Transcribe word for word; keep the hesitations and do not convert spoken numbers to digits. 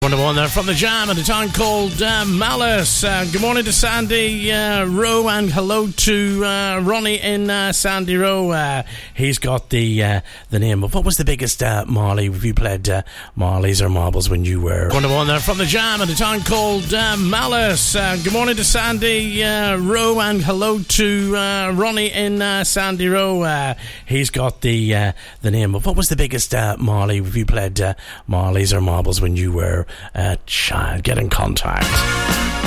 One to one there from the Jam at a town called uh, Malice. Uh, good morning to Sandy uh, Rowe, and hello to uh, Ronnie in uh, Sandy Rowe. Uh, he's got the uh, the name of, what was the biggest uh, Marley? Have you played uh, Marleys or marbles when you were? One to one there from the Jam at a town called uh, Malice. Uh, good morning to Sandy uh, Rowe, and hello to uh, Ronnie in uh, Sandy Rowe. Uh, he's got the uh, the name of, what was the biggest uh, Marley? Have you played uh, Marleys or marbles when you were a child? Get in contact.